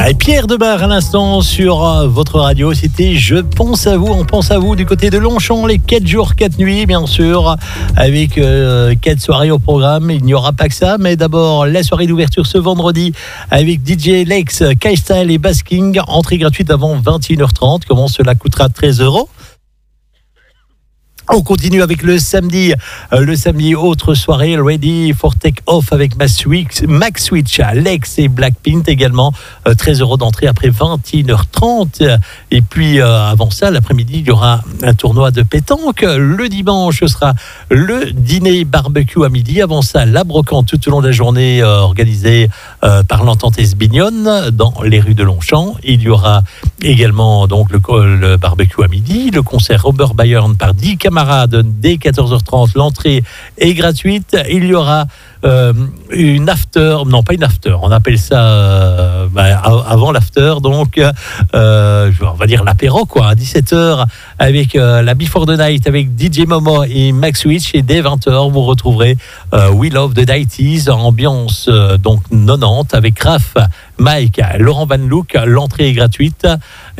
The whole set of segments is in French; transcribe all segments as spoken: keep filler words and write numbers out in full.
Et Pierre Debar à l'instant sur euh, votre radio, c'était Je pense à vous, on pense à vous du côté de Longchamp, les quatre jours, quatre nuits bien sûr, avec euh, quatre soirées au programme. Il n'y aura pas que ça, mais d'abord la soirée d'ouverture ce vendredi avec D J Lex, K-Style et Basking, entrée gratuite avant vingt et une heures trente. Comment cela coûtera treize euros. On continue avec le samedi. Euh, le samedi, autre soirée, Ready for Take Off avec Max Switch, Max Switch, Lex et Blackpink également. Euh, treize euros d'entrée après vingt et une heures trente. Et puis, euh, avant ça, l'après-midi, il y aura un tournoi de pétanque. Le dimanche, ce sera le dîner barbecue à midi. Avant ça, la brocante tout au long de la journée euh, organisée euh, par l'Entente Esbignonne dans les rues de Longchamp. Il y aura également donc le, le barbecue à midi, le concert Robert Bayern par dix camarades dès quatorze heures trente. L'entrée est gratuite. Il y aura euh, une after, non pas une after, on appelle ça euh, bah, avant l'after, donc euh, on va dire l'apéro quoi, à dix-sept heures avec euh, la Before the Night avec D J Momo et Max Switch, et dès vingt heures vous retrouverez euh, We Love the nineties, ambiance euh, donc quatre-vingt-dix avec Raph, Mike, Laurent Van Look. L'entrée est gratuite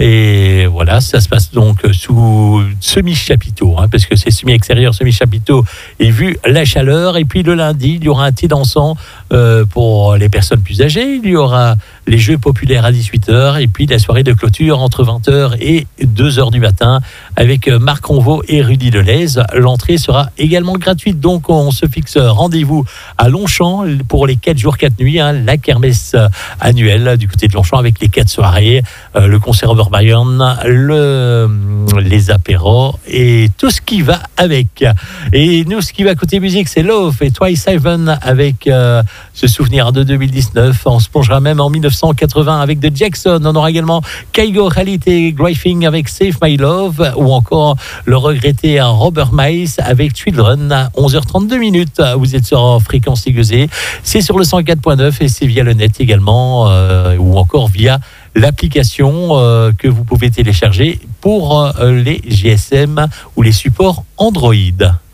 et voilà, ça se passe donc sous semi-chapiteau, hein, parce que c'est semi-extérieur, semi-chapiteau, et vu la chaleur. Et puis le lundi, il y aura un thé dansant euh, pour les personnes plus âgées. Il y aura les jeux populaires à dix-huit heures et puis la soirée de clôture entre vingt heures et deux heures du matin avec Marc Convaux et Rudy Delez. L'entrée sera également gratuite, donc on se fixe rendez-vous à Longchamp pour les quatre jours, quatre nuits, hein, la kermesse annuelle du côté de Longchamp avec les quatre soirées, euh, le concert Over Bayern, le, les apéros et tout ce qui va avec. Et nous, ce qui va côté musique, c'est Love et Twice Seven avec euh, ce souvenir de deux mille dix-neuf. On se plongera même en dix-neuf cent quatre-vingts avec The Jackson. On aura également Kygo Khalid et Grifing avec Save My Love, ou encore le regretté Robert Miles avec Children à onze heures trente-deux minutes. Vous êtes sur Fréquence Aiguisée, c'est sur le cent quatre point neuf et c'est via le net également, euh, ou encore via l'application euh, que vous pouvez télécharger pour euh, les G S M ou les supports Android.